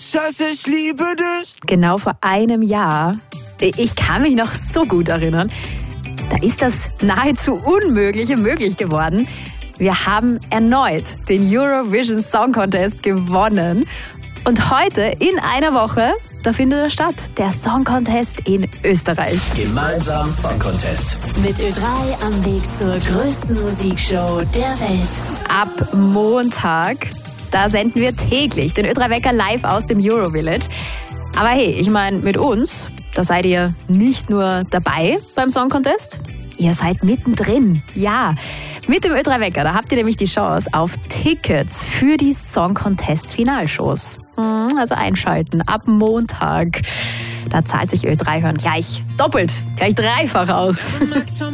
Schatz, ich liebe dich. Genau vor einem Jahr, ich kann mich noch so gut erinnern, da ist das nahezu Unmögliche möglich geworden. Wir haben erneut den Eurovision Song Contest gewonnen. Und heute, in einer Woche, da findet er statt. Der Song Contest in Österreich. Gemeinsam Song Contest. Mit Ö3 am Weg zur größten Musikshow der Welt. Ab Montag, da senden wir täglich den Ö3-Wecker live aus dem Eurovillage. Aber hey, ich meine, mit uns, da seid ihr nicht nur dabei beim Song Contest, ihr seid mittendrin. Ja, mit dem Ö3-Wecker, da habt ihr nämlich die Chance auf Tickets für die Song Contest Finalshows. Also einschalten ab Montag. Da zahlt sich Ö3 hören gleich doppelt, gleich dreifach aus.